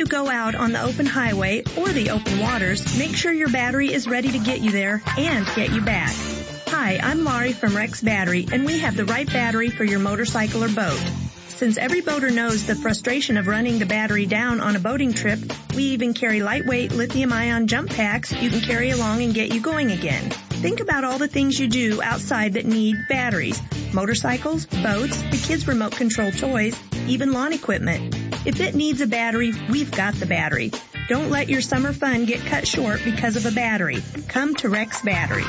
go out on the open highway or the open waters, make sure your battery is ready to get you there and get you back. Hi, I'm Laurie from Rex Battery, and we have the right battery for your motorcycle or boat. Since every boater knows the frustration of running the battery down on a boating trip, we even carry lightweight lithium-ion jump packs you can carry along and get you going again. Think about all the things you do outside that need batteries. Motorcycles, boats, the kids' remote control toys, even lawn equipment. If it needs a battery, we've got the battery. Don't let your summer fun get cut short because of a battery. Come to Rex Battery.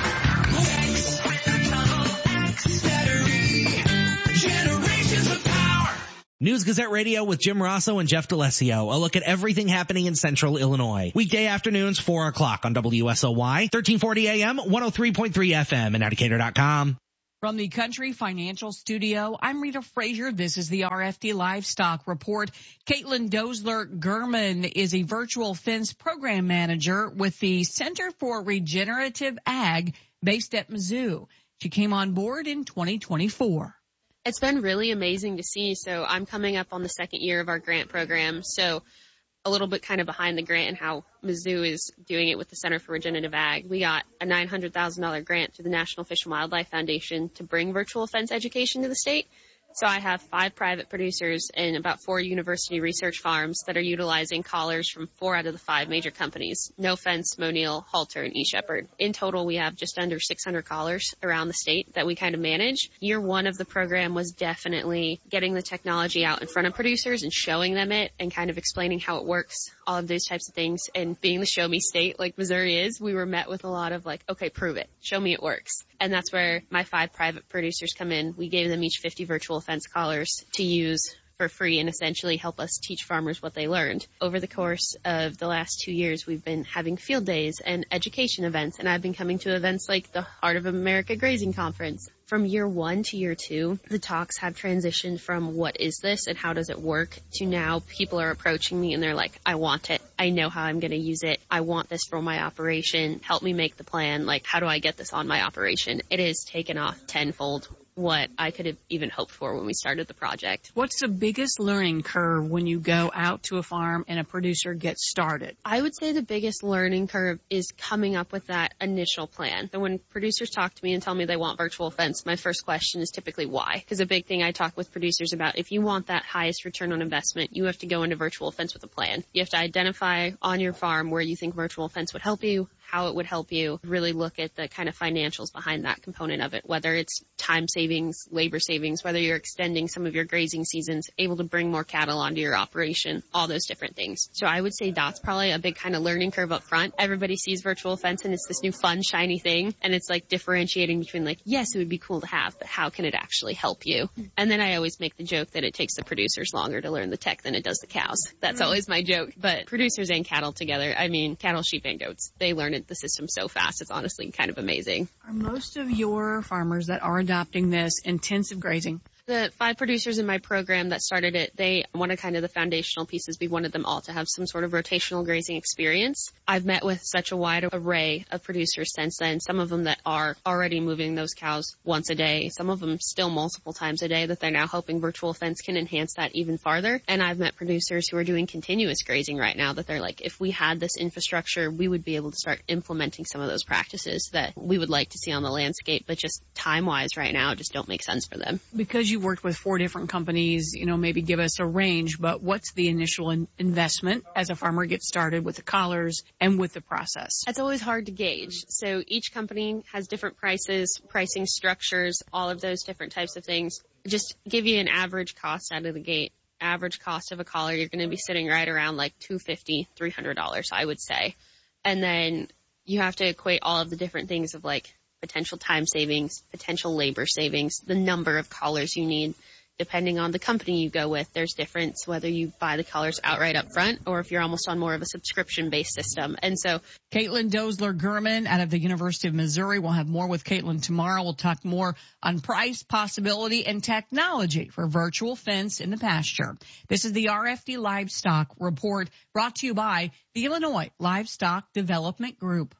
News Gazette Radio with Jim Rosso and Jeff D'Alessio. A look at everything happening in Central Illinois. Weekday afternoons, 4 o'clock on WSOY, 1340 AM, 103.3 FM, and Indicator.com. From the Country Financial Studio, I'm Rita Frazier. This is the RFD Livestock Report. Caitlin Dosler-Gurman is a virtual fence program manager with the Center for Regenerative Ag based at Mizzou. She came on board in 2024. It's been really amazing to see. So I'm coming up on the second year of our grant program. So a little bit kind of behind the grant and how Mizzou is doing it with the Center for Regenerative Ag. We got a $900,000 grant through the National Fish and Wildlife Foundation to bring virtual fence education to the state. So I have 5 private producers and about 4 university research farms that are utilizing collars from 4 out of the 5 major companies: No Fence, Monil, Halter, and eShepherd. In total, we have just under 600 collars around the state that we kind of manage. Year 1 of the program was definitely getting the technology out in front of producers and showing them it and kind of explaining how it works, all of those types of things. And being the show me state like Missouri is, we were met with a lot of like, okay, prove it. Show me it works. And that's where my 5 private producers come in. We gave them each 50 virtual fence collars to use for free and essentially help us teach farmers what they learned. Over the course of the last 2 years, we've been having field days and education events, and I've been coming to events like the Heart of America Grazing Conference. From year 1 to year 2, the talks have transitioned from what is this and how does it work to now people are approaching me and they're like, I want it. I know how I'm going to use it. I want this for my operation. Help me make the plan. Like, how do I get this on my operation? It has taken off tenfold what I could have even hoped for when we started the project. What's the biggest learning curve when you go out to a farm and a producer gets started? I would say the biggest learning curve is coming up with that initial plan. So when producers talk to me and tell me they want virtual fence, my first question is typically why. Because a big thing I talk with producers about, if you want that highest return on investment, you have to go into virtual fence with a plan. You have to identify on your farm where you think virtual fence would help you, how it would help you, really look at the kind of financials behind that component of it, whether it's time savings, labor savings, whether you're extending some of your grazing seasons, able to bring more cattle onto your operation, all those different things. So I would say that's probably a big kind of learning curve up front. Everybody sees virtual fence and it's this new fun, shiny thing. And it's like differentiating between like, yes, it would be cool to have, but how can it actually help you? And then I always make the joke that it takes the producers longer to learn the tech than it does the cows. That's always my joke. But producers and cattle together, I mean, cattle, sheep, and goats, they learn the system so fast. It's honestly kind of amazing. Are most of your farmers that are adopting this intensive grazing? The 5 producers in my program that started it, they wanted kind of the foundational pieces. We wanted them all to have some sort of rotational grazing experience. I've met with such a wide array of producers since then, some of them that are already moving those cows once a day, some of them still multiple times a day, that they're now hoping virtual fence can enhance that even farther. And I've met producers who are doing continuous grazing right now that they're like, if we had this infrastructure, we would be able to start implementing some of those practices that we would like to see on the landscape, but just time-wise right now just don't make sense for them. Because you worked with 4 different companies, maybe give us a range, but what's the initial investment as a farmer gets started with the collars and with the process? It's always hard to gauge. So each company has different prices, pricing structures, all of those different types of things. Just give you an average cost out of the gate. Average cost of a collar, you're going to be sitting right around like $250, $300, I would say. And then you have to equate all of the different things of like potential time savings, potential labor savings, the number of collars you need. Depending on the company you go with, there's difference whether you buy the collars outright up front or if you're almost on more of a subscription-based system. And so Caitlin Dosler-Gurman out of the University of Missouri. We'll have more with Caitlin tomorrow. We'll talk more on price, possibility, and technology for virtual fence in the pasture. This is the RFD Livestock Report brought to you by the Illinois Livestock Development Group.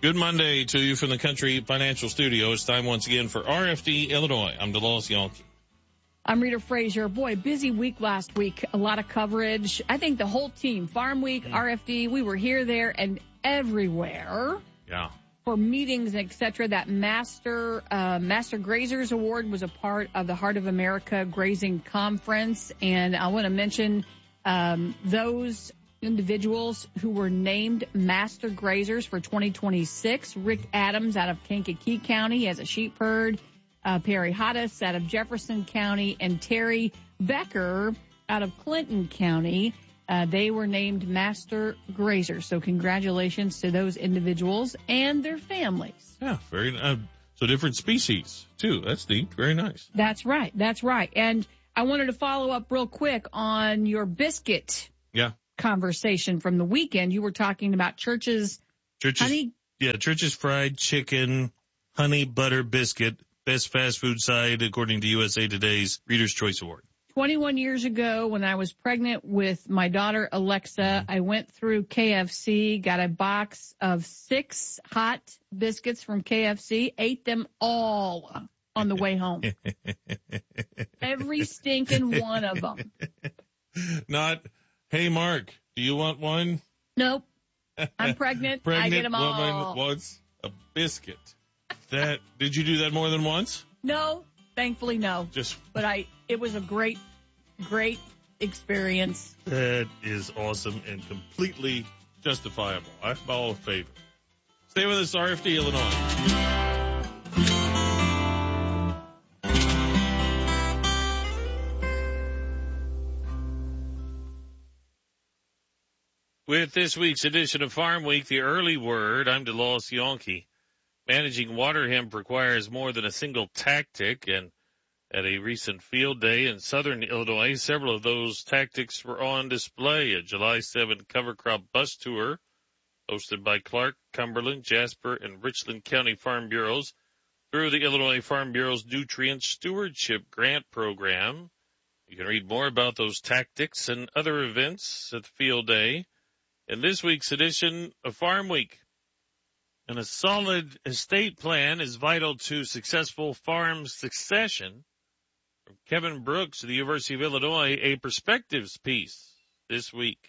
Good Monday to you from the Country Financial Studio. It's time once again for RFD Illinois. I'm DeLawes Yankee. I'm Rita Frazier. Boy, busy week last week. A lot of coverage. I think the whole team, Farm Week, RFD, we were here, there, and everywhere. Yeah. For meetings, etc. That Master Grazers Award was a part of the Heart of America Grazing Conference. And I want to mention those individuals who were named Master Grazers for 2026. Rick Adams out of Kankakee County has a sheep herd. Perry Hoddes out of Jefferson County, and Terry Becker out of Clinton County. They were named Master Grazers. So congratulations to those individuals and their families. Yeah, very so different species, too. That's neat. Very nice. That's right. That's right. And I wanted to follow up real quick on your biscuit conversation from the weekend. You were talking about Church's honey. Yeah, Church's fried chicken, honey butter biscuit, best fast food site according to USA Today's Reader's Choice Award. 21 years ago, when I was pregnant with my daughter Alexa, I went through KFC, got a box of 6 hot biscuits from KFC, ate them all on the way home. Every stinking one of them. Not, hey, Mark, do you want one? Nope. I'm pregnant. I get them all. Pregnant woman wants a biscuit. Did you do that more than once? No, thankfully no. But it was a great experience. That is awesome and completely justifiable. I'm all in favor. Stay with us, RFD Illinois. With this week's edition of Farm Week, the early word, I'm DeLawes Yankee. Managing water hemp requires more than a single tactic, and at a recent field day in southern Illinois, several of those tactics were on display. A July 7 cover crop bus tour hosted by Clark, Cumberland, Jasper, and Richland County Farm Bureaus through the Illinois Farm Bureau's Nutrient Stewardship Grant Program. You can read more about those tactics and other events at the field day in this week's edition of Farm Week. And a solid estate plan is vital to successful farm succession. From Kevin Brooks of the University of Illinois, a perspectives piece this week.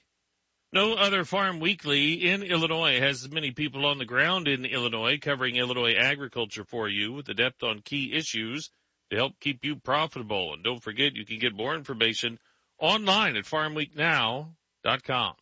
No other Farm Weekly in Illinois has as many people on the ground in Illinois covering Illinois agriculture for you with the depth on key issues to help keep you profitable. And don't forget, you can get more information online at farmweeknow.com.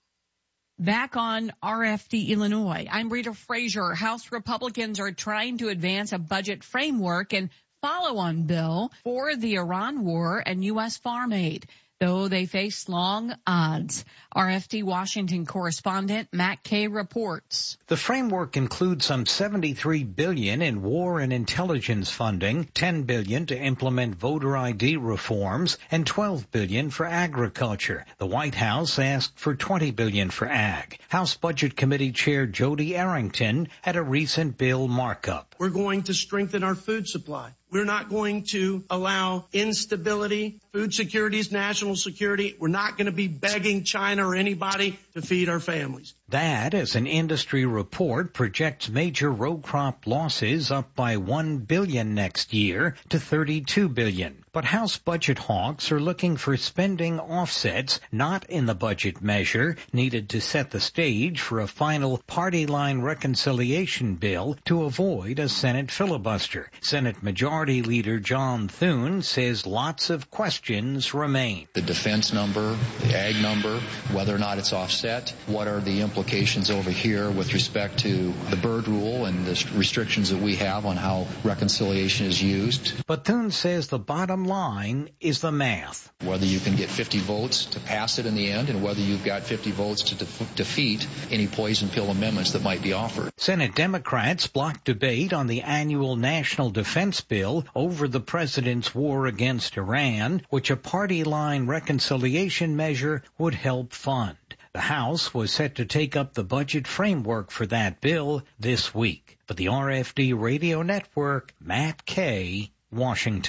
Back on RFD Illinois, I'm Rita Frazier. House Republicans are trying to advance a budget framework and follow-on bill for the Iran war and U.S. farm aid, though they face long odds. RFD Washington correspondent Matt Kay reports. The framework includes some $73 billion in war and intelligence funding, $10 billion to implement voter ID reforms, and $12 billion for agriculture. The White House asked for $20 billion for ag. House Budget Committee Chair Jody Arrington had a recent bill markup. We're going to strengthen our food supply. We're not going to allow instability. Food security is national security. We're not going to be begging China or anybody to feed our families. That, as an industry report projects major row crop losses up by $1 billion next year to $32 billion. But House budget hawks are looking for spending offsets not in the budget measure needed to set the stage for a final party line reconciliation bill to avoid a Senate filibuster. Senate Majority Leader John Thune says lots of questions remain. The defense number, the ag number, whether or not it's offset, what are the implications over here with respect to the bird rule and the restrictions that we have on how reconciliation is used. But Thune says the bottom line is the math. Whether you can get 50 votes to pass it in the end and whether you've got 50 votes to defeat any poison pill amendments that might be offered. Senate Democrats blocked debate on the annual national defense bill over the president's war against Iran, which a party line reconciliation measure would help fund. The House was set to take up the budget framework for that bill this week. For the RFD Radio Network, Matt Kay, Washington.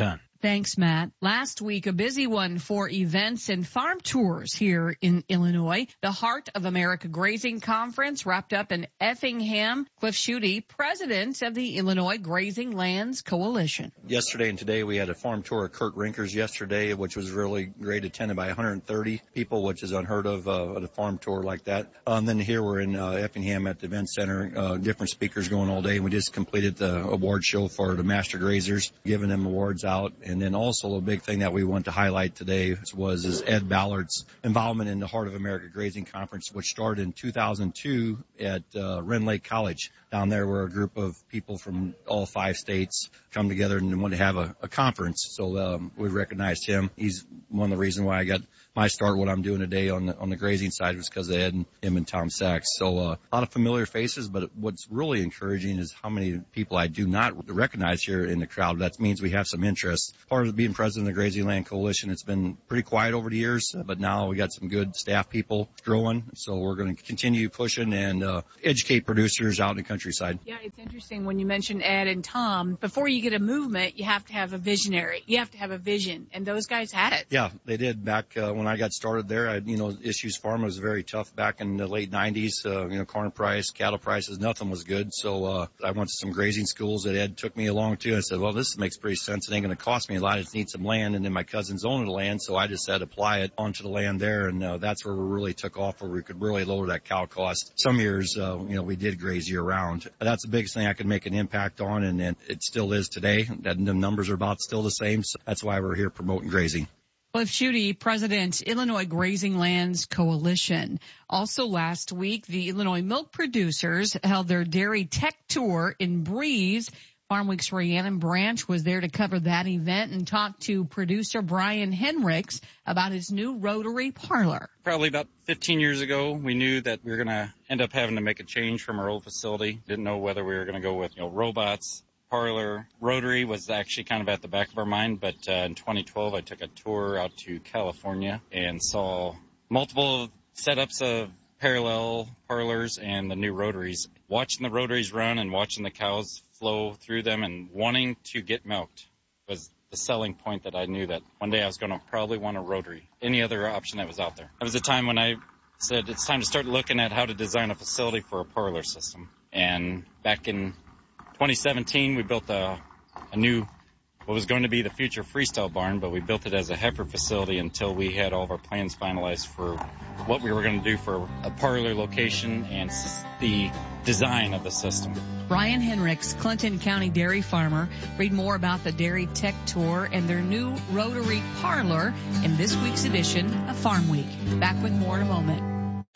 Thanks, Matt. Last week, a busy one for events and farm tours here in Illinois. The Heart of America Grazing Conference wrapped up in Effingham. Cliff Schutte, president of the Illinois Grazing Lands Coalition. Yesterday and today we had a farm tour at Kurt Rinker's yesterday, which was really great, attended by 130 people, which is unheard of at a farm tour like that. Then here we're in Effingham at the event center, different speakers going all day. We just completed the award show for the master grazers, giving them awards out. And then also a big thing that we want to highlight today is Ed Ballard's involvement in the Heart of America Grazing Conference, which started in 2002 at Wren Lake College. Down there where a group of people from all 5 states come together and want to have a conference. So we recognized him. He's one of the reasons why I got my start. What I'm doing today on the grazing side was because of Ed and him and Tom Sachs. So a lot of familiar faces, but what's really encouraging is how many people I do not recognize here in the crowd. That means we have some interest. Part of being president of the Grazing Land Coalition, it's been pretty quiet over the years, but now we got some good staff people growing. So we're going to continue pushing and educate producers out in the countryside. Yeah, it's interesting when you mention Ed and Tom. Before you get a movement, you have to have a visionary. You have to have a vision, and those guys had it. Yeah, they did. Back when I got started there, issues farm was very tough back in the late 90s. Corn price, cattle prices, nothing was good. So I went to some grazing schools that Ed took me along to. I said, well, this makes pretty sense. It ain't going to cost me a lot. I just need some land, and then my cousins owned the land, so I just had to apply it onto the land there, and that's where we really took off, where we could really lower that cow cost. Some years, we did graze year round. That's the biggest thing I could make an impact on, and it still is today. The numbers are about still the same, so that's why we're here promoting grazing. Cliff Schutte, President, Illinois Grazing Lands Coalition. Also last week, the Illinois milk producers held their Dairy Tech Tour in Breeze. Farm Week's Rhiannon Branch was there to cover that event and talk to producer Brian Henricks about his new rotary parlor. Probably about 15 years ago, we knew that we were going to end up having to make a change from our old facility. Didn't know whether we were going to go with, robots. Parlor. Rotary was actually kind of at the back of our mind, but in 2012 I took a tour out to California and saw multiple setups of parallel parlors and the new rotaries. Watching the rotaries run and watching the cows flow through them and wanting to get milked was the selling point that I knew that one day I was going to probably want a rotary. Any other option that was out there. It was a time when I said it's time to start looking at how to design a facility for a parlor system. And back in 2017, we built a new, what was going to be the future freestyle barn, but we built it as a heifer facility until we had all of our plans finalized for what we were going to do for a parlor location and the design of the system. Brian Henricks, Clinton County dairy farmer. Read more about the Dairy Tech Tour and their new rotary parlor in this week's edition of Farm Week. Back with more in a moment.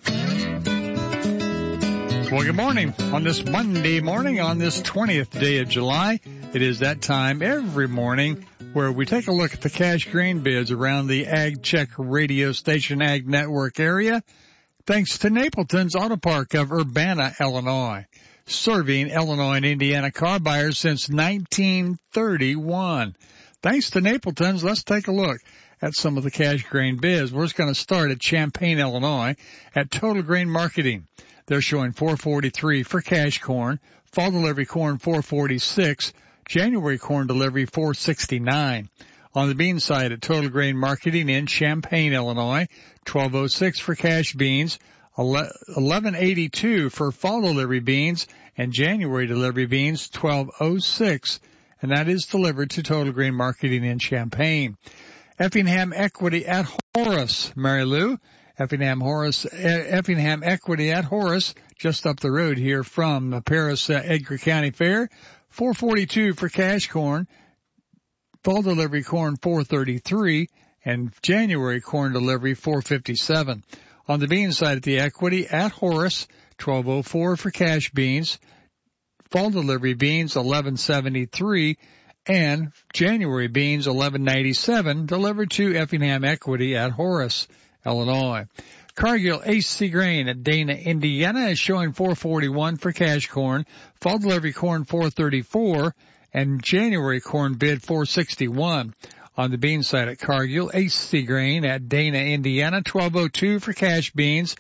Well, good morning. On this Monday morning, on this 20th day of July, it is that time every morning where we take a look at the cash grain bids around the Ag Check radio station Ag Network area, thanks to Napleton's Auto Park of Urbana, Illinois, serving Illinois and Indiana car buyers since 1931. Thanks to Napleton's, let's take a look at some of the cash grain bids. We're just going to start at Champaign, Illinois, at Total Grain Marketing. They're showing $4.43 for cash corn, fall delivery corn $4.46, January corn delivery $4.69. On the bean side at Total Grain Marketing in Champaign, Illinois, $12.06 for cash beans, $11.82 for fall delivery beans, and January delivery beans $12.06, and that is delivered to Total Grain Marketing in Champaign. Effingham Equity at Horace, Mary Lou. Effingham Equity at Horace, just up the road here from the Paris Edgar County Fair. $4.42 for cash corn, fall delivery corn $4.33, and January corn delivery $4.57. On the bean side at the Equity at Horace, $12.04 for cash beans, fall delivery beans $11.73, and January beans $11.97 delivered to Effingham Equity at Horace, Illinois. Cargill AC Grain at Dana, Indiana is showing $4.41 for cash corn, fall delivery corn $4.34, and January corn bid $4.61. On the bean side at Cargill AC Grain at Dana, Indiana, $12.02 for cash beans,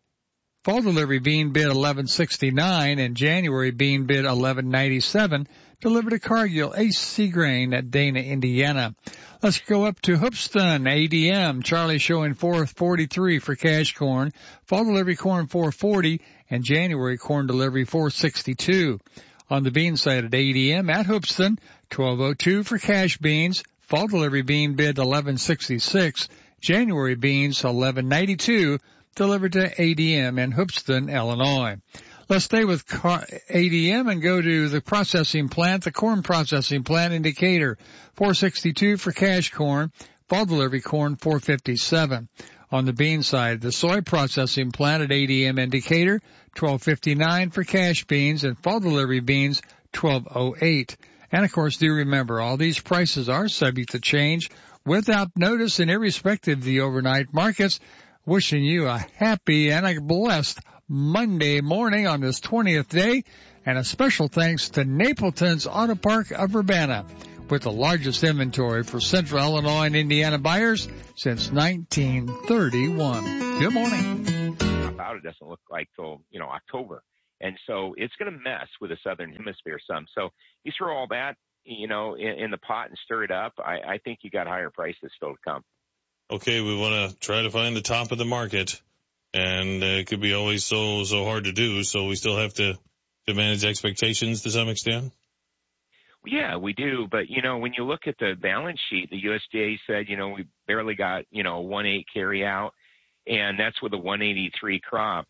fall delivery bean bid $11.69, and January bean bid $11.97 delivered to Cargill AC Grain at Dana, Indiana. Let's go up to Hoopston, ADM. Charlie showing 443 for cash corn. Fall delivery corn 440 and January corn delivery 462. On the bean side at ADM at Hoopston, 1202 for cash beans. Fall delivery bean bid 1166. January beans 1192 delivered to ADM in Hoopston, Illinois. Let's stay with ADM and go to the processing plant, the corn processing plant indicator, 462 for cash corn, fall delivery corn 457. On the bean side, the soy processing plant at ADM indicator, 1259 for cash beans and fall delivery beans 1208. And of course, do remember all these prices are subject to change without notice and irrespective of the overnight markets. Wishing you a happy and a blessed Monday morning on this 20th day, and a special thanks to Napleton's Auto Park of Urbana, with the largest inventory for Central Illinois and Indiana buyers since 1931. Good morning. About it doesn't look like till, October. And so it's going to mess with the Southern Hemisphere some. So you throw all that, in the pot and stir it up. I think you got higher prices still to come. Okay, we want to try to find the top of the market. And it could be always so hard to do, so we still have to manage expectations to some extent? Yeah, we do. But, when you look at the balance sheet, the USDA said, we barely got, 1.8 carry out, and that's with a 183 crop.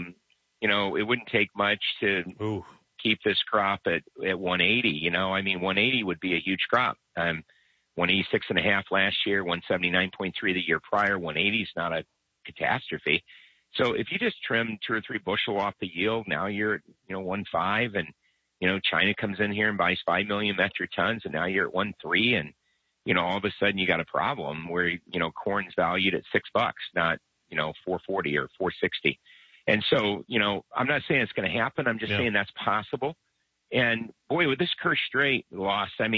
It wouldn't take much to keep this crop at 180, 180 would be a huge crop. 186.5 last year, 179.3 the year prior, 180 is not a catastrophe. So if you just trim 2 or 3 bushel off the yield, now you're at, 1.5, and, China comes in here and buys 5 million metric tons, and now you're at 1.3, and, all of a sudden you got a problem where, corn's valued at $6, not, 440 or 460. And so, I'm not saying it's going to happen. I'm just saying that's possible. And boy, with this Kerr Strait loss, I'm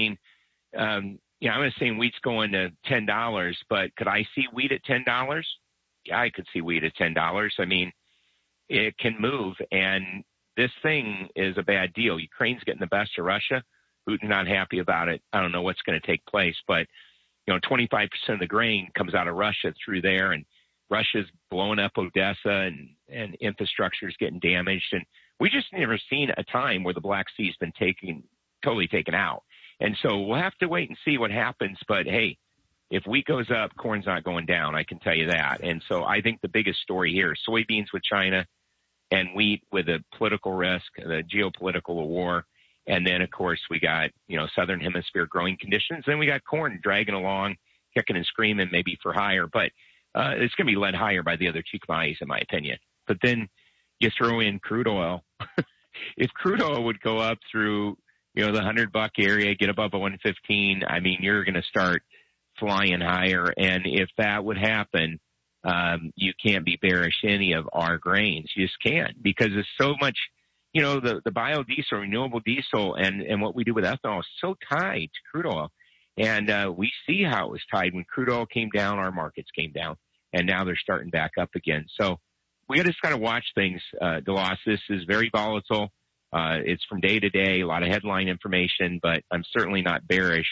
not saying wheat's going to $10, but could I see wheat at $10? Yeah, I could see wheat at $10. It can move, and this thing is a bad deal. Ukraine's getting the best of Russia. Putin's not happy about it. I don't know what's going to take place, but 25% of the grain comes out of Russia through there, and Russia's blowing up Odessa, and infrastructure is getting damaged. And we just never seen a time where the Black Sea's been totally taken out. And so we'll have to wait and see what happens. But hey, if wheat goes up, corn's not going down. I can tell you that. And so I think the biggest story here is soybeans with China and wheat with the political risk, the geopolitical war. And then, of course, we got, Southern Hemisphere growing conditions. Then we got corn dragging along, kicking and screaming, maybe for higher. But it's going to be led higher by the other two commodities, in my opinion. But then you throw in crude oil. If crude oil would go up through, the $100 area, get above a 115, you're going to start flying higher. And if that would happen, you can't be bearish any of our grains. You just can't, because there's so much, the biodiesel, renewable diesel, and what we do with ethanol is so tied to crude oil. And we see how it was tied. When crude oil came down, our markets came down, and now they're starting back up again. So we got to just kind of watch things. DeLoss, this is very volatile. It's from day to day, a lot of headline information, but I'm certainly not bearish,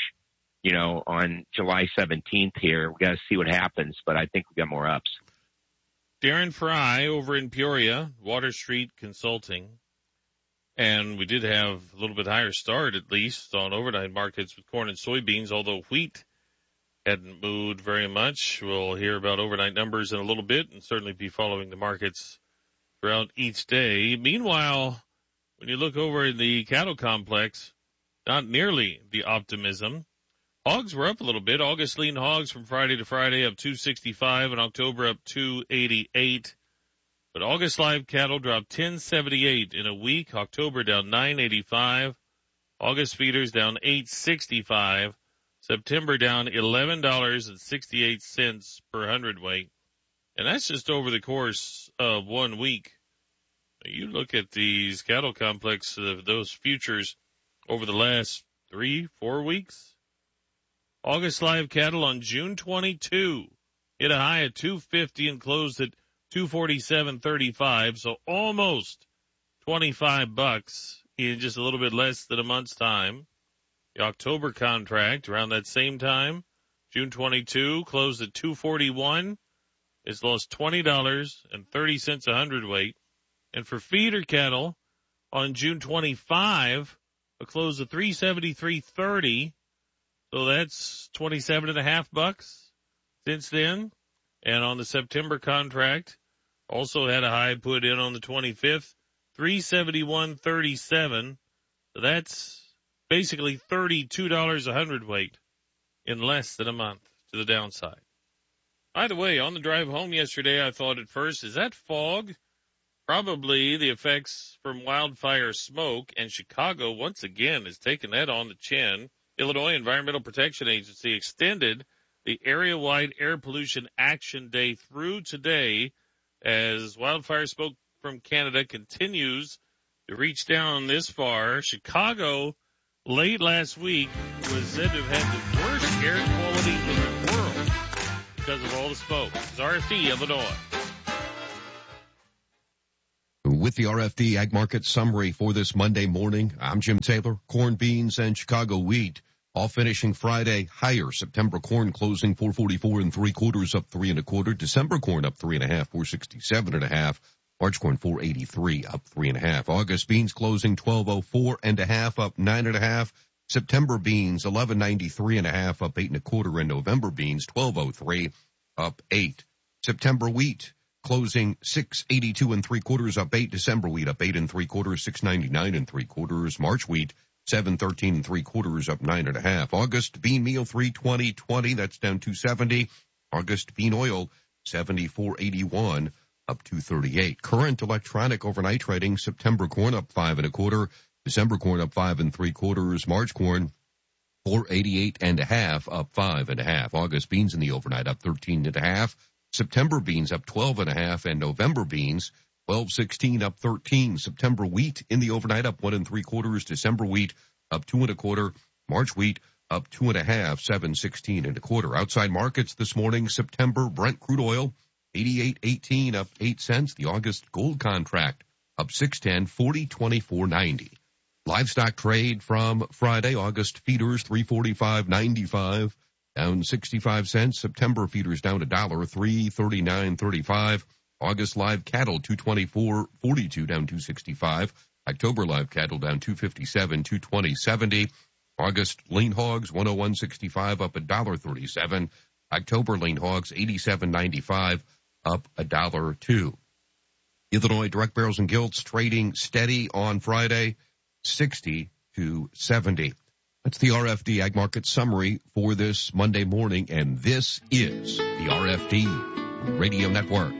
on July 17th here. We got to see what happens, but I think we got more ups. Darren Fry over in Peoria, Water Street Consulting. And we did have a little bit higher start, at least, on overnight markets with corn and soybeans, although wheat hadn't moved very much. We'll hear about overnight numbers in a little bit and certainly be following the markets throughout each day. Meanwhile, when you look over in the cattle complex, not nearly the optimism. Hogs were up a little bit. August lean hogs from Friday to Friday up 265 and October up 288. But August live cattle dropped 1078 in a week. October down 985. August feeders down 865. September down $11.68 per hundredweight. And that's just over the course of 1 week. You look at these cattle complex, those futures over the last 3-4 weeks. August live cattle on June 22 hit a high at 250 and closed at 247.35, so almost $25 in just a little bit less than a month's time. The October contract around that same time, June 22, closed at $241. It's lost $20.30 a hundredweight. And for feeder cattle, on June 25, a close of $373.30. So that's $27.50 since then. And on the September contract, also had a high put in on the 25th, $371.37. So that's basically $32 a hundredweight in less than a month to the downside. By the way, on the drive home yesterday, I thought at first, is that fog? Probably the effects from wildfire smoke, and Chicago once again has taken that on the chin. Illinois Environmental Protection Agency extended the area-wide air pollution action day through today as wildfire smoke from Canada continues to reach down this far. Chicago, late last week, was said to have had the worst air quality in the world because of all the smoke. It's RFD, Illinois. With the RFD Ag Market Summary for this Monday morning, I'm Jim Taylor. Corn, beans, and Chicago wheat all finishing Friday higher. September corn closing 444 3/4, up 3 1/4. December corn up 3 1/2, 467 1/2. March corn 483, up 3 1/2. August beans closing 1204 1/2, up 9 1/2. September beans 1193 1/2, up 8 1/4, and November beans 1203, up 8. September wheat closing 682 3/4, up 8. December wheat up 8 3/4, 699 3/4. March wheat 713 3/4, up 9 1/2. August bean meal 320.20, that's down 270. August bean oil 74.81, up 238. Current electronic overnight trading: September corn up 5 1/4, December corn up 5 3/4, March corn 488 1/2, up 5 1/2. August beans in the overnight up 13 1/2. September beans up 12 1/2, and November beans 12.16, up 13. September wheat in the overnight up 1 3/4. December wheat up 2 1/4. March wheat up 2 1/2, 7.16 1/4. Outside markets this morning: September Brent crude oil 88.18, up 8 cents. The August gold contract up 6.10, 40.24.90. Livestock trade from Friday: August feeders 345.95, down 65 cents. September feeders down $1, 339.35. August live cattle 224.42, down 265. October live cattle down 257, 220.70. August lean hogs 101.65, up $1.37. October lean hogs 87.95, up $1.02. Illinois direct barrels and gilts trading steady on Friday, 60 to 70. That's the RFD Ag Market Summary for this Monday morning, and this is the RFD Radio Network.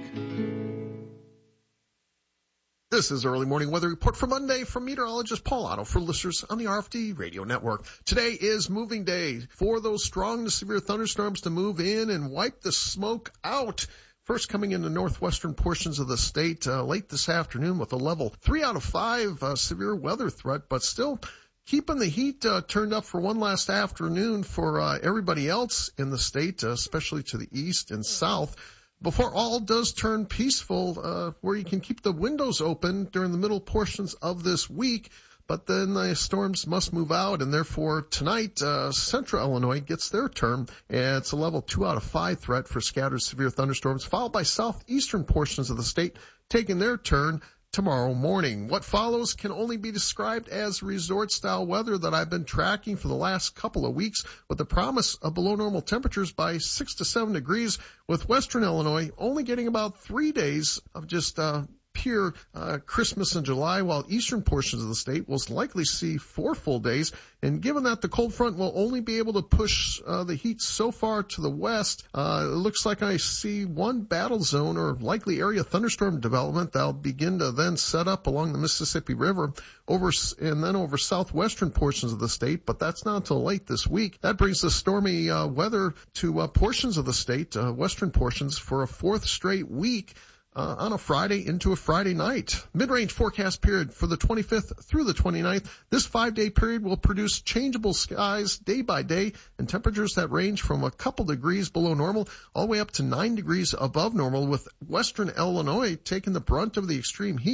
This is Early Morning Weather Report for Monday from meteorologist Paul Otto for listeners on the RFD Radio Network. Today is moving day for those strong to severe thunderstorms to move in and wipe the smoke out. First coming in the northwestern portions of the state late this afternoon with a level 3 out of 5 severe weather threat, but still keeping the heat turned up for one last afternoon for everybody else in the state, especially to the east and south, before all does turn peaceful, where you can keep the windows open during the middle portions of this week. But then the storms must move out, and therefore tonight, central Illinois gets their turn. And it's a level 2 out of 5 threat for scattered severe thunderstorms, followed by southeastern portions of the state taking their turn tomorrow morning. What follows can only be described as resort-style weather that I've been tracking for the last couple of weeks, with the promise of below normal temperatures by 6 to 7 degrees, with western Illinois only getting about 3 days of just pure Christmas in July, while eastern portions of the state will likely see 4 full days. And given that the cold front will only be able to push the heat so far to the west, it looks like I see one battle zone or likely area thunderstorm development that'll begin to then set up along the Mississippi River over southwestern portions of the state, but that's not until late this week. That brings the stormy weather to portions of the state, western portions, for a 4th straight week. On a Friday into a Friday night. Mid-range forecast period for the 25th through the 29th. This 5-day period will produce changeable skies day by day and temperatures that range from a couple degrees below normal all the way up to 9 degrees above normal, with western Illinois taking the brunt of the extreme heat.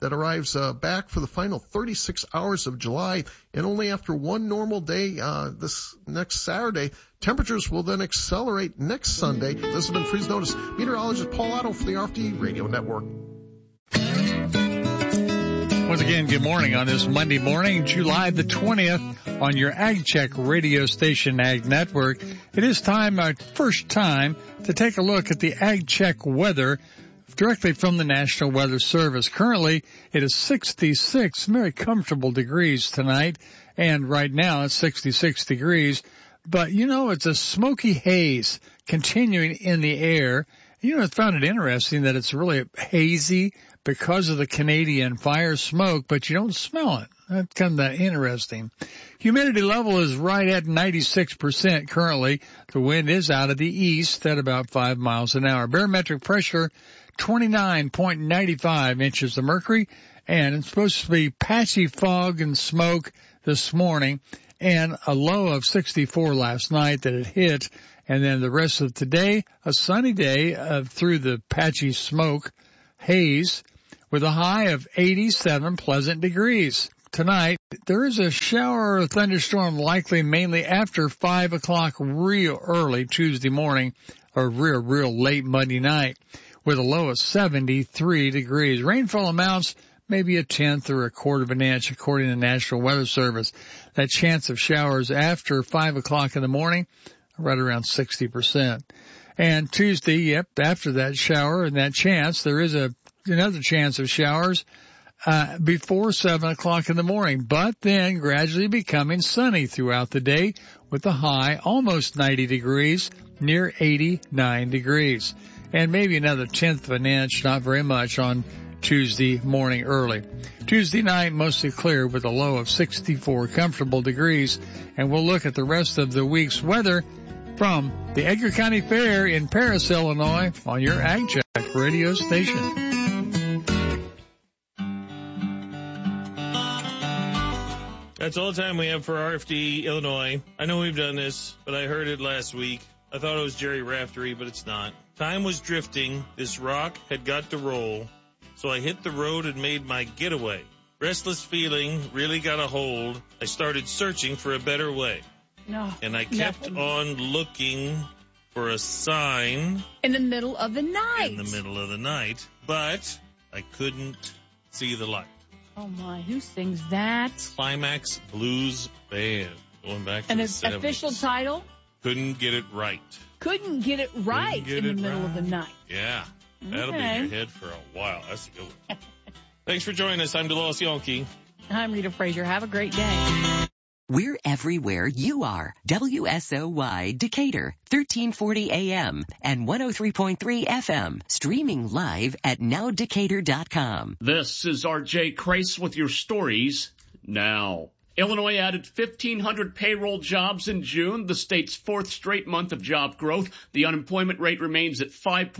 that arrives back for the final 36 hours of July, and only after one normal day this next Saturday. Temperatures will then accelerate next Sunday. This has been Freeze Notice. Meteorologist Paul Otto for the RFD Radio Network. Once again, good morning on this Monday morning, July the 20th, on your Ag Check radio station, Ag Network. It is time, our first time, to take a look at the Ag Check weather directly from the National Weather Service. Currently, it is 66 very comfortable degrees tonight, and right now it's 66 degrees. But, you know, it's a smoky haze continuing in the air. You know, I found it interesting that it's really hazy because of the Canadian fire smoke, but you don't smell it. That's kind of that interesting. Humidity level is right at 96% currently. The wind is out of the east at about 5 miles an hour. Barometric pressure, 29.95 inches of mercury, and it's supposed to be patchy fog and smoke this morning, and a low of 64 last night that it hit. And then the rest of today, a sunny day through the patchy smoke haze with a high of 87 pleasant degrees. Tonight, there is a shower or thunderstorm likely mainly after 5 o'clock real early Tuesday morning or real late Monday night with a low of 73 degrees. Rainfall amounts maybe a tenth or a quarter of an inch according to the National Weather Service. That chance of showers after 5 o'clock in the morning, right around 60%. And Tuesday, after that shower and that chance, there is another chance of showers before 7 o'clock in the morning, but then gradually becoming sunny throughout the day with a high almost 90 degrees, near 89 degrees. And maybe another tenth of an inch, not very much, on Tuesday morning early. Tuesday night, mostly clear with a low of 64 comfortable degrees. And we'll look at the rest of the week's weather from the Edgar County Fair in Paris, Illinois, on your Ag Check radio station. That's all the time we have for RFD Illinois. I know we've done this, but I heard it last week. I thought it was Jerry Raftery, but it's not. Time was drifting. This rock had got to roll. So I hit the road and made my getaway. Restless feeling really got a hold. I started searching for a better way. No. And I kept on looking for a sign. In the middle of the night. In the middle of the night. But I couldn't see the light. Oh, my. Who sings that? Climax Blues Band. Going back to the 70s. An official title? Couldn't get it right. Couldn't get it right in the middle of the night. Yeah. That'll be in your head for a while. That's a good one. Thanks for joining us. I'm DeLois Yonke. I'm Rita Frazier. Have a great day. We're everywhere you are. WSOY Decatur, 1340 AM and 103.3 FM. Streaming live at nowdecatur.com. This is R.J. Kreis with your stories now. Illinois added 1,500 payroll jobs in June, the state's fourth straight month of job growth. The unemployment rate remains at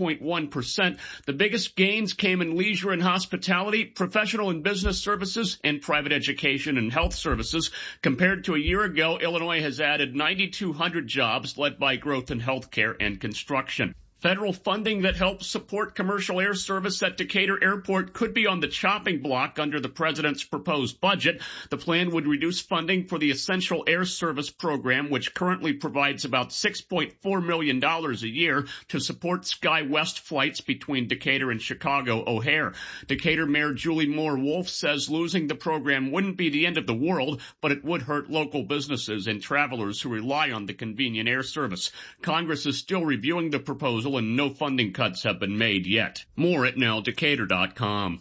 5.1%. The biggest gains came in leisure and hospitality, professional and business services, and private education and health services. Compared to a year ago, Illinois has added 9,200 jobs, led by growth in healthcare and construction. Federal funding that helps support commercial air service at Decatur Airport could be on the chopping block under the president's proposed budget. The plan would reduce funding for the Essential Air Service program, which currently provides about $6.4 million a year to support SkyWest flights between Decatur and Chicago O'Hare. Decatur Mayor Julie Moore Wolf says losing the program wouldn't be the end of the world, but it would hurt local businesses and travelers who rely on the convenient air service. Congress is still reviewing the proposal, and no funding cuts have been made yet. More at nowdecatur.com.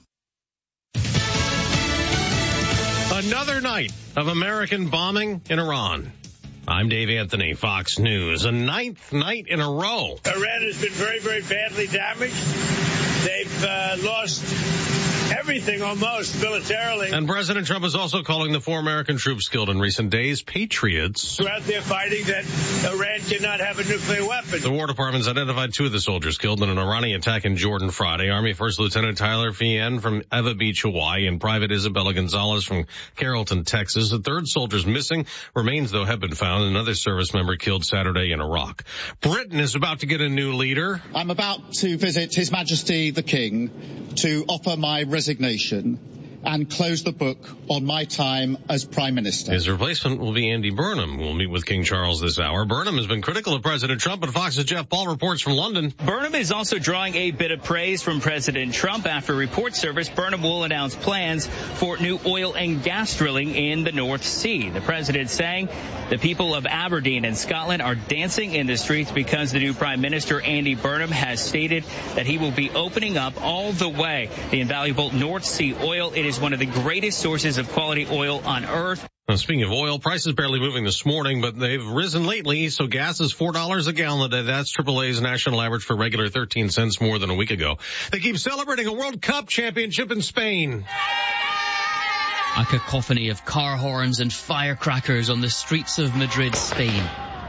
Another night of American bombing in Iran. I'm Dave Anthony, Fox News. A ninth night in a row. Iran has been very, very badly damaged. They've lost everything almost militarily. And President Trump is also calling the 4 American troops killed in recent days patriots. We're out there fighting that Iran cannot have a nuclear weapon. The War Department's identified 2 of the soldiers killed in an Iranian attack in Jordan Friday. Army First Lieutenant Tyler Fien from Eva Beach, Hawaii, and Private Isabella Gonzalez from Carrollton, Texas. The third soldier's missing. Remains, though, have been found. Another service member killed Saturday in Iraq. Britain is about to get a new leader. I'm about to visit His Majesty the King to offer my resignation and close the book on my time as Prime Minister. His replacement will be Andy Burnham, who will meet with King Charles this hour. Burnham has been critical of President Trump, but Fox's Jeff Paul reports from London. Burnham is also drawing a bit of praise from President Trump. After report service, Burnham will announce plans for new oil and gas drilling in the North Sea. The president saying the people of Aberdeen and Scotland are dancing in the streets because the new Prime Minister, Andy Burnham, has stated that he will be opening up all the way the invaluable North Sea oil. It is one of the greatest sources of quality oil on earth. Now, speaking of oil, prices barely moving this morning, but they've risen lately. So gas is $4 a gallon today. That's AAA's national average for regular 13 cents more than a week ago. They keep celebrating a World Cup championship in Spain. A cacophony of car horns and firecrackers on the streets of Madrid, Spain.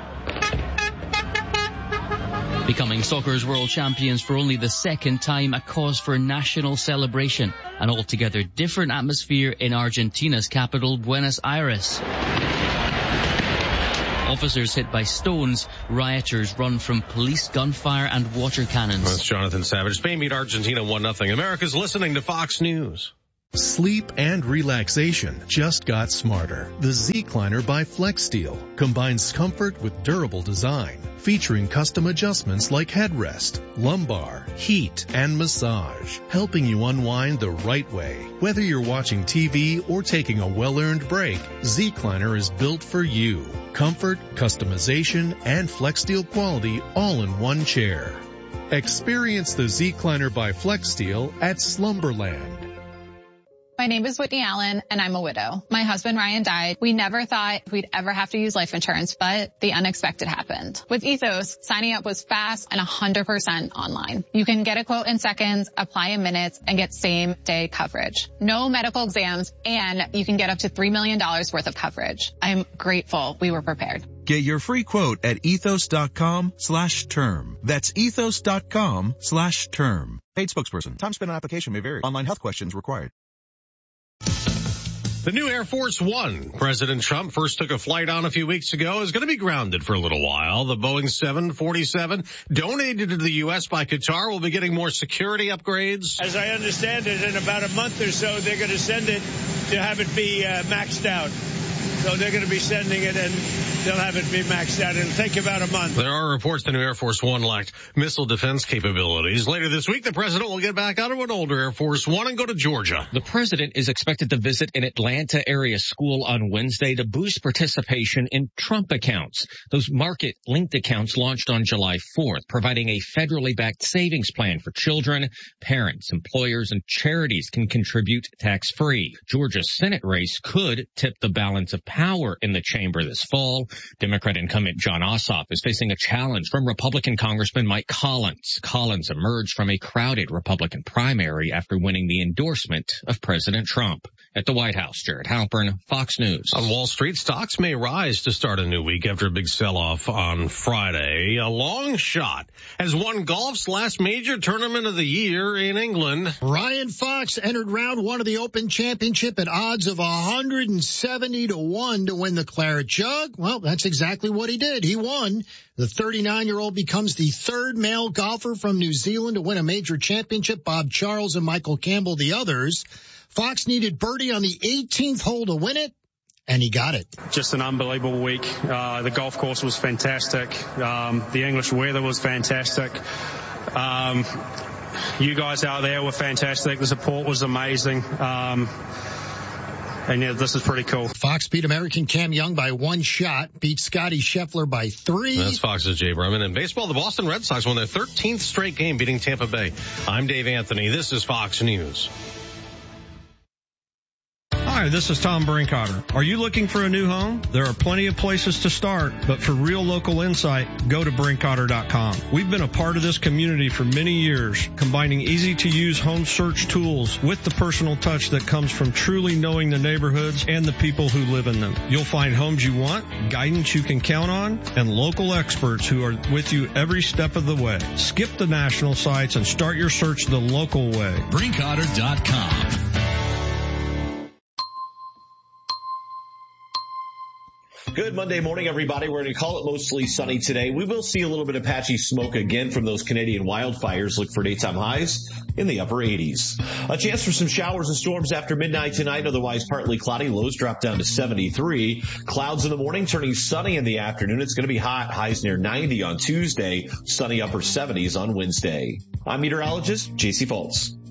Becoming soccer's world champions for only the second time, a cause for national celebration. An altogether different atmosphere in Argentina's capital, Buenos Aires. Officers hit by stones, rioters run from police gunfire and water cannons. That's Jonathan Savage. Spain beat Argentina 1-0. America's listening to Fox News. Sleep and relaxation just got smarter. The Zecliner by FlexSteel combines comfort with durable design, featuring custom adjustments like headrest, lumbar, heat, and massage, helping you unwind the right way. Whether you're watching TV or taking a well-earned break, Zecliner is built for you. Comfort, customization, and FlexSteel quality all in one chair. Experience the Zecliner by FlexSteel at Slumberland. My name is Whitney Allen, and I'm a widow. My husband, Ryan, died. We never thought we'd ever have to use life insurance, but the unexpected happened. With Ethos, signing up was fast and 100% online. You can get a quote in seconds, apply in minutes, and get same-day coverage. No medical exams, and you can get up to $3 million worth of coverage. I'm grateful we were prepared. Get your free quote at ethos.com/term. That's ethos.com/term. Paid spokesperson. Time spent on application may vary. Online health questions required. The new Air Force One President Trump first took a flight on a few weeks ago is going to be grounded for a little while. The Boeing 747, donated to the U.S. by Qatar, will be getting more security upgrades. As I understand it, in about a month or so, they're going to send it to have it be maxed out. So they're going to be sending it, and they'll have it be maxed out. It'll take about a month. There are reports the new Air Force One lacked missile defense capabilities. Later this week, the president will get back out of an older Air Force One and go to Georgia. The president is expected to visit an Atlanta area school on Wednesday to boost participation in Trump accounts. Those market-linked accounts launched on July 4th, providing a federally backed savings plan for children, parents, employers, and charities can contribute tax-free. Georgia's Senate race could tip the balance of power in the chamber this fall. Democrat incumbent Jon Ossoff is facing a challenge from Republican Congressman Mike Collins. Collins emerged from a crowded Republican primary after winning the endorsement of President Trump. At the White House, Jared Halpern, Fox News. On Wall Street, stocks may rise to start a new week after a big sell-off on Friday. A long shot has won golf's last major tournament of the year in England. Ryan Fox entered round one of the Open Championship at odds of 170-1 to win the Claret Jug. Well, that's exactly what he did. He won. The 39-year-old becomes the third male golfer from New Zealand to win a major championship. Bob Charles and Michael Campbell, the others. Fox needed birdie on the 18th hole to win it, and he got it. Just an unbelievable week. The golf course was fantastic. The English weather was fantastic. You guys out there were fantastic. The support was amazing. And yeah, this is pretty cool. Fox beat American Cam Young by one shot, beat Scotty Scheffler by 3. That's Fox's Jay Berman. In baseball, the Boston Red Sox won their 13th straight game, beating Tampa Bay. I'm Dave Anthony. This is Fox News. Hi, this is Tom Brinkotter. Are you looking for a new home? There are plenty of places to start, but for real local insight, go to Brinkotter.com. We've been a part of this community for many years, combining easy-to-use home search tools with the personal touch that comes from truly knowing the neighborhoods and the people who live in them. You'll find homes you want, guidance you can count on, and local experts who are with you every step of the way. Skip the national sites and start your search the local way. Brinkotter.com. Good Monday morning, everybody. We're going to call it mostly sunny today. We will see a little bit of patchy smoke again from those Canadian wildfires. Look for daytime highs in the upper 80s. A chance for some showers and storms after midnight tonight. Otherwise partly cloudy. Lows drop down to 73. Clouds in the morning turning sunny in the afternoon. It's going to be hot. Highs near 90 on Tuesday. Sunny upper 70s on Wednesday. I'm meteorologist JC Fultz.